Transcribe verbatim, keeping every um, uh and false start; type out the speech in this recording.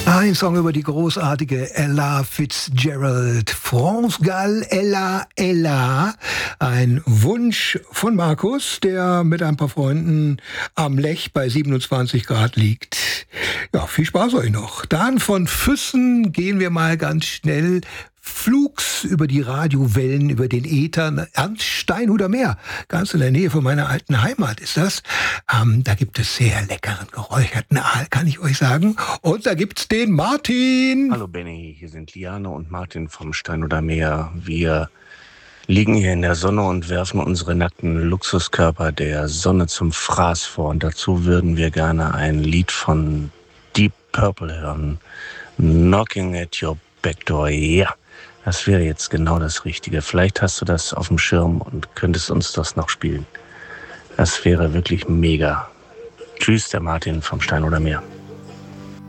Ein Song über die großartige Ella Fitzgerald. France Gall, Ella, Ella. Ein Wunsch von Markus, der mit ein paar Freunden am Lech bei siebenundzwanzig Grad liegt. Ja, viel Spaß euch noch. Dann von Füssen gehen wir mal ganz schnell flugs über die Radiowellen, über den Äther ans Steinhuder Meer. Ganz in der Nähe von meiner alten Heimat ist das. Ähm, da gibt es sehr leckeren geräucherten Aal, kann ich euch sagen. Und da gibt's den Martin. Hallo Benny, hier sind Liane und Martin vom Steinhuder Meer. Wir liegen hier in der Sonne und werfen unsere nackten Luxuskörper der Sonne zum Fraß vor. Und dazu würden wir gerne ein Lied von Deep Purple hören. Knocking at Your Back Door. Ja, das wäre jetzt genau das Richtige. Vielleicht hast du das auf dem Schirm und könntest uns das noch spielen. Das wäre wirklich mega. Tschüss, der Martin vom Steinhuder Meer.